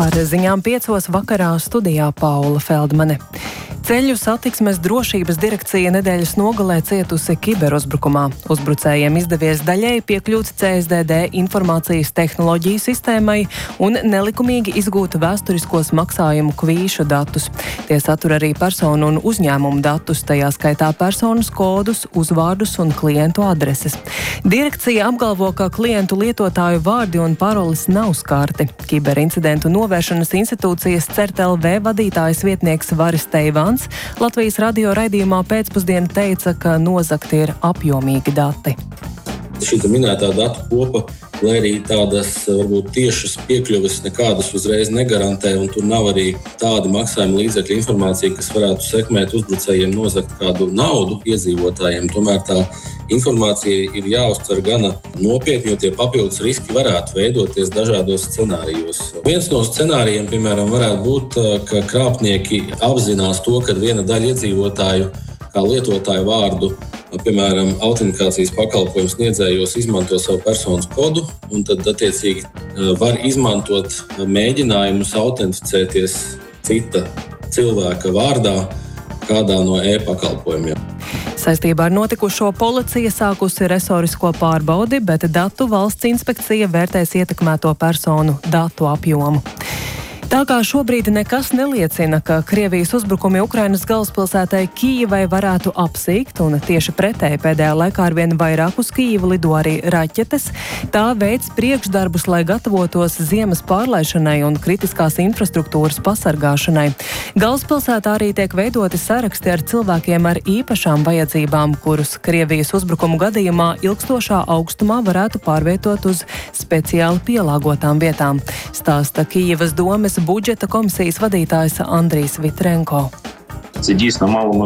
Ar ziņām 5 vakarā studijā Paula Feldmane. Ceļu satiksmes drošības direkcija nedēļas nogalē cietusi kiberuzbrukumā. Uzbrucējiem izdevies daļēji piekļūt CSDD informācijas tehnoloģiju sistēmai un nelikumīgi izgūt vēsturiskos maksājumu kvīšu datus. Tie satur arī personu un uzņēmumu datus, tajā skaitā personas kodus, uzvārdus un klientu adreses. Direkcija apgalvo, ka klientu lietotāju vārdi un paroles nav skarti. Kiberincidentu novēršanas institūcijas CERT.LV vadītājas vietnieks Varis Teivāns Latvijas radio raidījumā pēcpusdienu teica, ka nozagti ir apjomīgi dati. Šī minētā datu kopa, lai arī tādas varbūt tiešas piekļuves nekādas uzreiz negarantē, un tur nav arī tāda maksājuma līdzekļu informācija, kas varētu sekmēt uzbrucējiem nozagt kādu naudu iedzīvotājiem. Tomēr tā informācija ir jāuztver gana nopietni, jo tie papildus riski varētu veidoties dažādos scenārijos. Viens no scenārijiem, piemēram, varētu būt, ka krāpnieki apzinās to, ka viena daļa iedzīvotāju kā lietotāju vārdu, piemēram, autentikācijas pakalpojumu sniedzējos izmanto savu personas kodu, un tad attiecīgi var izmantot mēģinājumus autenticēties cita cilvēka vārdā kādā no e-pakalpojumiem. Saistībā ar notikušo policija sākusi resorisko pārbaudi, bet datu valsts inspekcija vērtēs ietekmēto personu datu apjomu. Tā kā šobrīd nekas neliecina, ka Krievijas uzbrukumi Ukrainas galvaspilsētai Kijivai varētu apsīkt, un tieši pretēji pēdējā laikā arvien vairāk uz Kijivu lido arī raķetes, tā veids priekšdarbus, lai gatavotos ziemas pārlaišanai un kritiskās infrastruktūras pasargāšanai. Galvaspilsētā arī tiek veidoti saraksti ar cilvēkiem ar īpašām vajadzībām, kurus Krievijas uzbrukumu gadījumā ilgstošā augstumā varētu pārvietot uz speciāli pielāgotām vietām, stāsta Kijivas domes budžeta komisijas vadītājs Andrijs Vitrenko.